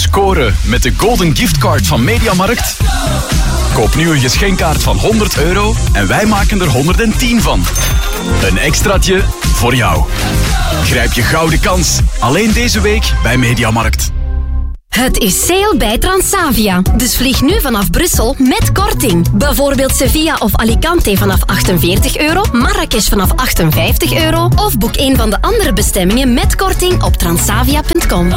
scoren met de Golden Giftcard van Mediamarkt? Koop nu een geschenkkaart van €100 en wij maken er 110 van. Een extraatje voor jou. Grijp je gouden kans. Alleen deze week bij Mediamarkt. Het is sale bij Transavia. Dus vlieg nu vanaf Brussel met korting. Bijvoorbeeld Sevilla of Alicante vanaf €48, Marrakesh vanaf €58 of boek een van de andere bestemmingen met korting op transavia.com.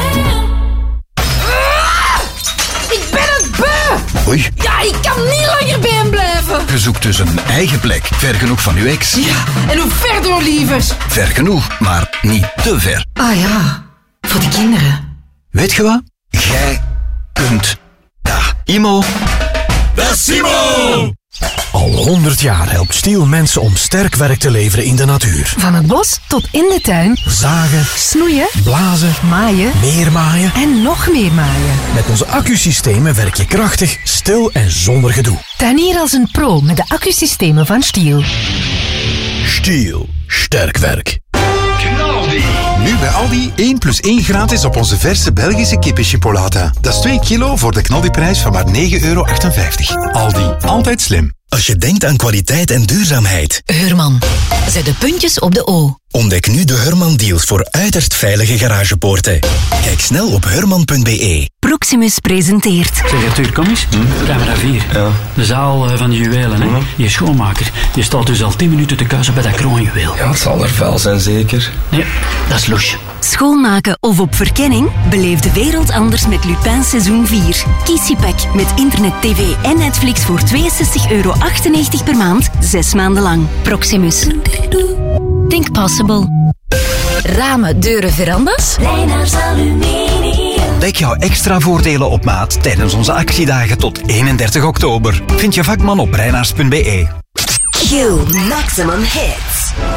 Ik ben het beu! Oei. Ja, ik kan niet langer bij hem blijven. Je zoekt dus een eigen plek. Ver genoeg van uw ex. Ja, en hoe verder, lievers? Ver genoeg, maar niet te ver. Ah ja, voor de kinderen. Weet je wat? Jij kunt dat. Imo. Dat is Imo! Al 100 jaar helpt Stiel mensen om sterk werk te leveren in de natuur. Van het bos tot in de tuin. Zagen, Snoeien, blazen, maaien, meermaaien en nog meer maaien. Met onze accusystemen werk je krachtig, stil en zonder gedoe. Tuinier als een pro met de accusystemen van Stiel. Stiel. Sterk werk. Nu bij Aldi 1+1 gratis op onze verse Belgische kippenchipolata. Dat is 2 kilo voor de knaldiprijs van maar €9,58. Aldi, altijd slim. Als je denkt aan kwaliteit en duurzaamheid. Hurman. Zet de puntjes op de O. Ontdek nu de Hurman-deals voor uiterst veilige garagepoorten. Kijk snel op hurman.be. Proximus presenteert. Zeg Arthur, kom eens. Camera 4. Ja. De zaal van de juwelen, hè. Je schoonmaker. Je staat dus al 10 minuten te kuisen bij dat kroonjuweel. Ja, het zal er vuil zijn, zeker. Nee, dat is louche. Schoonmaken of op verkenning? Beleef de wereld anders met Lupin seizoen 4. Kies je pack met internet, tv en Netflix voor €62,98 per maand, 6 maanden lang. Proximus. Think possible. Ramen, deuren, verandas? Leijners Aluminium. Ontdek jouw extra voordelen op maat tijdens onze actiedagen tot 31 oktober. Vind je vakman op reinaars.be. Q Maximum Hits.